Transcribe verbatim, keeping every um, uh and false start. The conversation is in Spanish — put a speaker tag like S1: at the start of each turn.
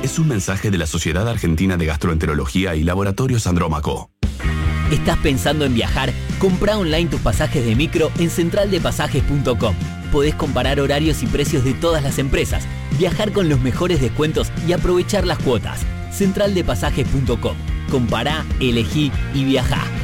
S1: es un mensaje de la Sociedad Argentina de Gastroenterología y Laboratorios Andrómaco.
S2: ¿Estás pensando en viajar? Comprá online tus pasajes de micro en central de pasajes punto com. Podés comparar horarios y precios de todas las empresas, viajar con los mejores descuentos y aprovechar las cuotas. central de pasajes punto com. Compará, elegí y viajá.